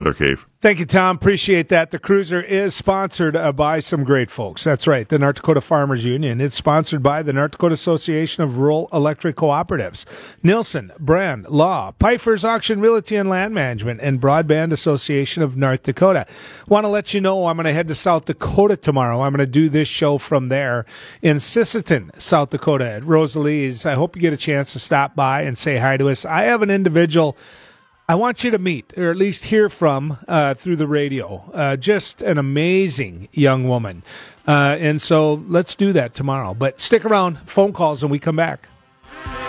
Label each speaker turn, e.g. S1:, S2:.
S1: Okay.
S2: Thank you, Tom. Appreciate that. The Cruiser is sponsored by some great folks. That's right, the North Dakota Farmers Union. It's sponsored by the North Dakota Association of Rural Electric Cooperatives, Nielsen, Brand, Law, Pfeiffer's Auction Realty and Land Management, and Broadband Association of North Dakota. Want to let you know I'm going to head to South Dakota tomorrow. I'm going to do this show from there in Sisseton, South Dakota at Rosalie's. I hope you get a chance to stop by and say hi to us. I have an individual I want you to meet, or at least hear from, through the radio. Just an amazing young woman. And so let's do that tomorrow. But stick around, phone calls when we come back.